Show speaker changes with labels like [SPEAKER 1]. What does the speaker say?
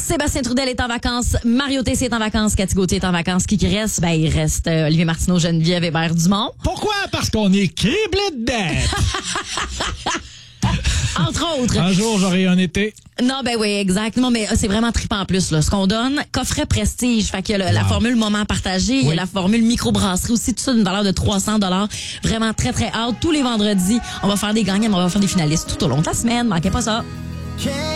[SPEAKER 1] Sébastien Trudel est en vacances. Mario Tessier est en vacances. Cathy Gauthier est en vacances. Qui reste? Ben, il reste Olivier Martineau, Geneviève Hébert-Dumont.
[SPEAKER 2] Pourquoi? Parce qu'on est criblé de dettes.
[SPEAKER 1] Entre autres.
[SPEAKER 2] Un jour, j'aurai un été.
[SPEAKER 1] Non, ben oui, exactement. Mais c'est vraiment trippant en plus, là. Ce qu'on donne, coffret prestige. Fait qu'il y a la formule moment partagé. Il y a la formule microbrasserie aussi. Tout ça d'une valeur de 300 $. Vraiment très, très hâte. Tous les vendredis, on va faire des gagnants, mais on va faire des finalistes tout au long de la semaine. Manquez pas ça.